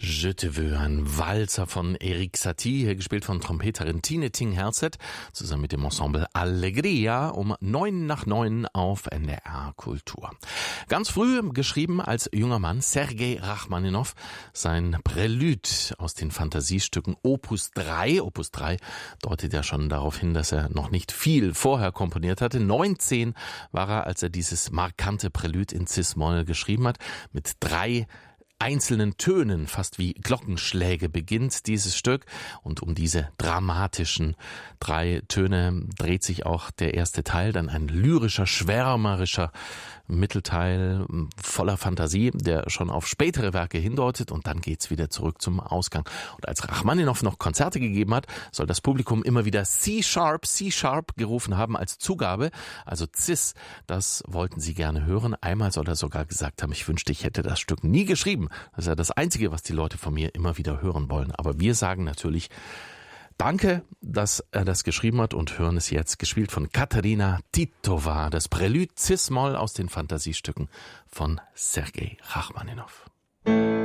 Je te veux, ein Walzer von Erik Satie, hier gespielt von Trompeterin Tine Ting-Herzet, zusammen mit dem Ensemble Allegria um 9:09 auf NDR Kultur. Ganz früh geschrieben als junger Mann Sergei Rachmaninow, sein Prälude aus den Fantasiestücken Opus 3. Opus 3 deutet ja schon darauf hin, dass er noch nicht viel vorher komponiert hatte. 19 war er, als er dieses markante Prälude in Cis-Moll geschrieben hat, mit 3 einzelnen Tönen, fast wie Glockenschläge beginnt dieses Stück, und um diese dramatischen 3 Töne dreht sich auch der erste Teil, dann ein lyrischer, schwärmerischer Mittelteil voller Fantasie, der schon auf spätere Werke hindeutet, und dann geht's wieder zurück zum Ausgang. Und als Rachmaninow noch Konzerte gegeben hat, soll das Publikum immer wieder C-Sharp, C-Sharp gerufen haben als Zugabe, also Cis, das wollten sie gerne hören. Einmal soll er sogar gesagt haben, ich wünschte, ich hätte das Stück nie geschrieben. Das ist ja das Einzige, was die Leute von mir immer wieder hören wollen. Aber wir sagen natürlich danke, dass er das geschrieben hat, und hören es jetzt, gespielt von Katerina Titova, das Prälude Cis-Moll aus den Fantasiestücken von Sergei Rachmaninow.